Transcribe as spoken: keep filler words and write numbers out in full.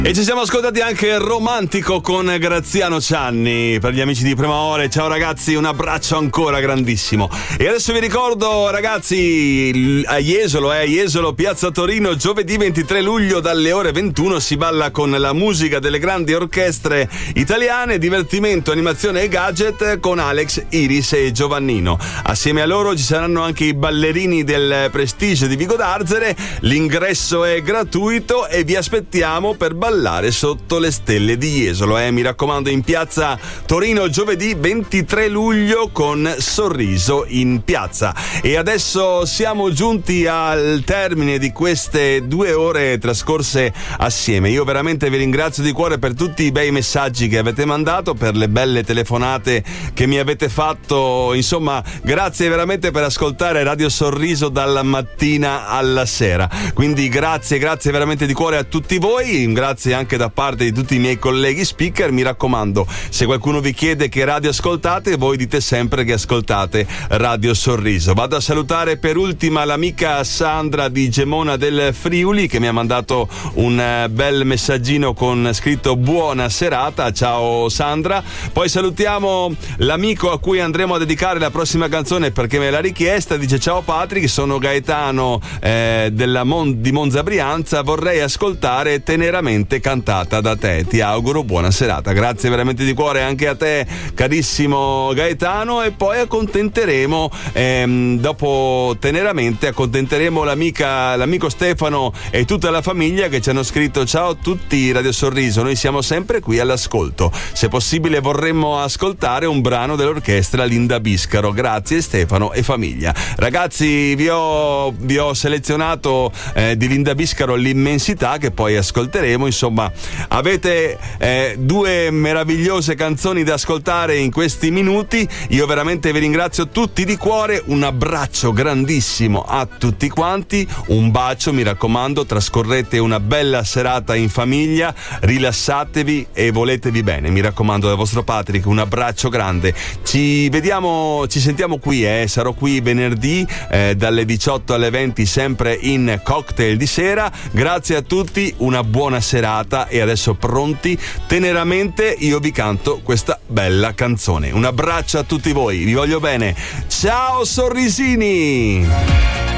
E ci siamo ascoltati anche Romantico con Graziano Cianni per gli amici di Prima Ore. Ciao ragazzi, un abbraccio ancora grandissimo. E adesso vi ricordo ragazzi, a Jesolo, eh, Jesolo, Piazza Torino, giovedì ventitré luglio dalle ore ventuno si balla con la musica delle grandi orchestre italiane, divertimento, animazione e gadget con Alex, Iris e Giovannino. Assieme a loro ci saranno anche i ballerini del Prestige di Vico d'Arzere. L'ingresso è gratuito e vi aspettiamo per ballare sotto le stelle di Jesolo, eh? Mi raccomando, in Piazza Torino giovedì ventitré luglio con Sorriso in piazza. E adesso siamo giunti al termine di queste due ore trascorse assieme. Io veramente vi ringrazio di cuore per tutti i bei messaggi che avete mandato, per le belle telefonate che mi avete fatto. Insomma, grazie veramente per ascoltare Radio Sorriso dalla mattina alla sera. Quindi grazie, grazie veramente di cuore a tutti voi. Grazie anche da parte di tutti i miei colleghi speaker. Mi raccomando, se qualcuno vi chiede che radio ascoltate, voi dite sempre che ascoltate Radio Sorriso. Vado a salutare per ultima l'amica Sandra di Gemona del Friuli, che mi ha mandato un bel messaggino con scritto buona serata. Ciao Sandra. Poi salutiamo l'amico a cui andremo a dedicare la prossima canzone perché me l'ha richiesta. Dice: ciao Patrick, sono Gaetano eh, della Mon- di Monza Brianza, vorrei ascoltare Teneramente cantata da te, ti auguro buona serata. Grazie veramente di cuore anche a te, carissimo Gaetano. E poi accontenteremo ehm, dopo Teneramente accontenteremo l'amica, l'amico Stefano e tutta la famiglia che ci hanno scritto: ciao a tutti Radio Sorriso, noi siamo sempre qui all'ascolto, se possibile vorremmo ascoltare un brano dell'orchestra Linda Biscaro. Grazie Stefano e famiglia. Ragazzi, vi ho, vi ho selezionato eh, di Linda Biscaro L'immensità, che poi ascolteremo. Insomma, avete eh, due meravigliose canzoni da ascoltare in questi minuti. Io veramente vi ringrazio tutti di cuore, un abbraccio grandissimo a tutti quanti, un bacio, mi raccomando, trascorrete una bella serata in famiglia, rilassatevi e voletevi bene, mi raccomando, dal vostro Patrick un abbraccio grande. Ci vediamo, ci sentiamo qui, eh. sarò qui venerdì eh, dalle diciotto alle venti, sempre in cocktail di sera. Grazie a tutti, una buona serata. E adesso pronti? Teneramente io vi canto questa bella canzone. Un abbraccio a tutti voi, vi voglio bene. Ciao sorrisini!